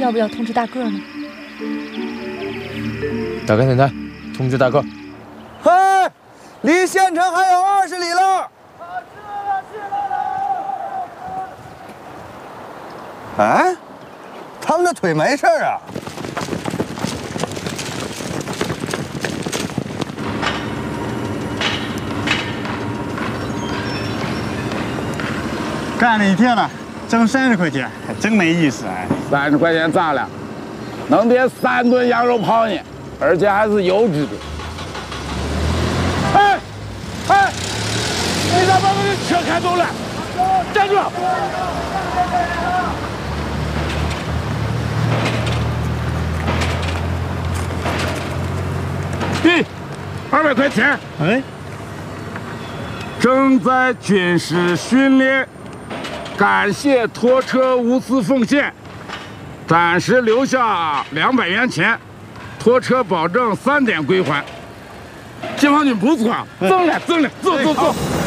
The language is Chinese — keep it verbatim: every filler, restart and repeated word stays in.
要不要通知大个呢？ 打开电台，通知大个。 嗨，离县城还有二十里了。哎，他们的腿没事啊。 干了一天了，挣三十块钱，还真没意思哎。 三十块钱咋了？能点三顿羊肉泡呢，而且还是优质的。哎，哎，你咋把我的车开走了？站住！对，二百块钱。 哎， 正在军事训练。 感谢拖车无私奉献，暂时留下两百元钱，拖车保证三点归还。解放军不错，走了走了，走走走。